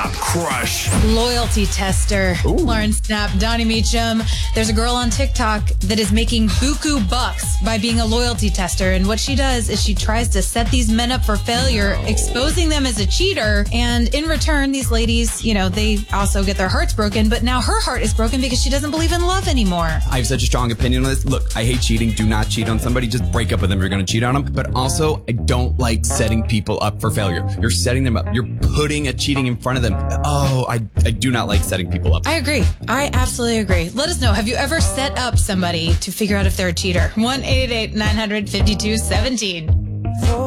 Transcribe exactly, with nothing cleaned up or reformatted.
Top Crush. Loyalty tester. Ooh. Lauren Snap, Donnie Meacham. There's a girl on TikTok that is making buku bucks by being a loyalty tester. And what she does is she tries to set these men up for failure, No. exposing them as a cheater. And in return, these ladies, you know, they also get their hearts broken. But now her heart is broken because she doesn't believe in love anymore. I have such a strong opinion on this. Look, I hate cheating. Do not cheat on somebody. Just break up with them if you're going to cheat on them. But also, I don't like setting people up for failure. You're setting them up. You're putting a cheating in front of them. Oh, I, I do not like setting people up. I agree. I absolutely agree. Let us know. Have you ever set up somebody to figure out if they're a cheater? one eight eight eight, nine hundred, fifty-two seventeen.